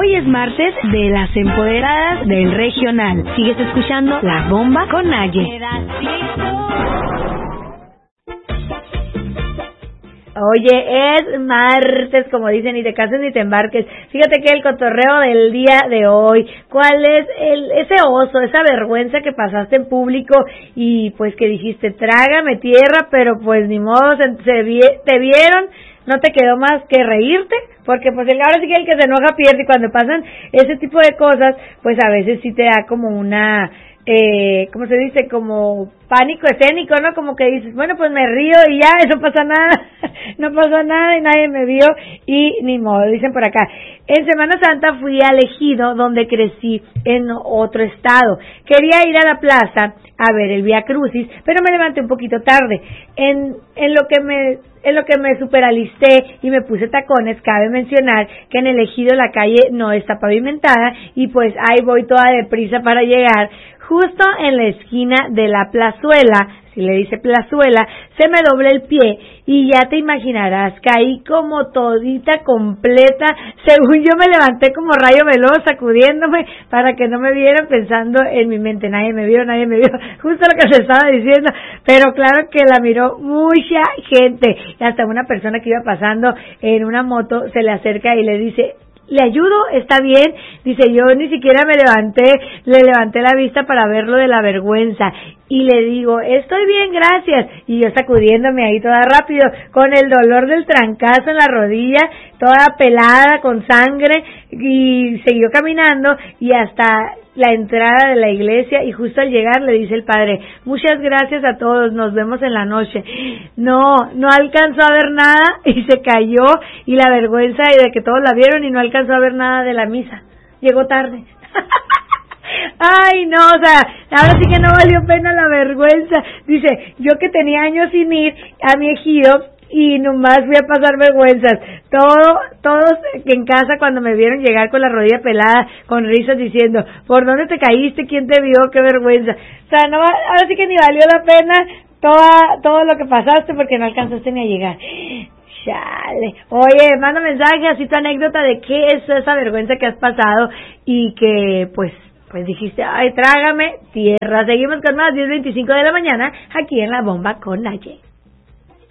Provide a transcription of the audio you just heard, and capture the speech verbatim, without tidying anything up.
Hoy es martes de las empoderadas del regional. Sigues escuchando La Bomba con Naye. Oye, es martes, como dicen, ni te cases ni te embarques. Fíjate que el cotorreo del día de hoy, ¿cuál es el, ese oso, esa vergüenza que pasaste en público y pues que dijiste, trágame tierra, pero pues ni modo, se, se vi, te vieron, no te quedó más que reírte? Porque pues el, ahora sí que el que se enoja pierde, y cuando pasan ese tipo de cosas, pues a veces sí te da como una... Eh, ¿cómo se dice? Como pánico escénico, ¿no? Como que dices, bueno, pues me río y ya, eso pasa nada, no pasó nada y nadie me vio y ni modo, dicen por acá. En Semana Santa fui al Ejido, donde crecí en otro estado. Quería ir a la plaza a ver el Vía Crucis, pero me levanté un poquito tarde. En, en lo que me... En lo que me superalisté y me puse tacones, cabe mencionar que en el Ejido la calle no está pavimentada y pues ahí voy toda deprisa para llegar. Justo en la esquina de la plazuela, si le dice plazuela, se me dobló el pie y ya te imaginarás, caí como todita completa, según yo me levanté como rayo veloz sacudiéndome para que no me vieran, pensando en mi mente, nadie me vio, nadie me vio, justo lo que se estaba diciendo, pero claro que la miró mucha gente, y hasta una persona que iba pasando en una moto se le acerca y le dice, ¿le ayudo? ¿Está bien? Dice, yo ni siquiera me levanté, le levanté la vista para ver lo de la vergüenza. Y le digo, estoy bien, gracias. Y yo sacudiéndome ahí toda rápido, con el dolor del trancazo en la rodilla, toda pelada, con sangre, y siguió caminando, y hasta la entrada de la iglesia, y justo al llegar le dice el padre, muchas gracias a todos, nos vemos en la noche. No, no alcanzó a ver nada, y se cayó, y la vergüenza de que todos la vieron, y no alcanzó a ver nada de la misa. Llegó tarde. Ay, no, o sea, ahora sí que no valió pena la vergüenza. Dice, yo que tenía años sin ir a mi ejido y nomás fui a pasar vergüenzas. Todo, todos en casa cuando me vieron llegar con la rodilla pelada, con risas diciendo, ¿por dónde te caíste? ¿Quién te vio? ¡Qué vergüenza! O sea, no, ahora sí que ni valió la pena toda, todo lo que pasaste porque no alcanzaste ni a llegar. Chale. Oye, manda mensaje, así tu anécdota de qué es esa vergüenza que has pasado y que, pues, pues dijiste, ay, trágame tierra. Seguimos con más, diez veinticinco de la mañana, aquí en La Bomba con Naye.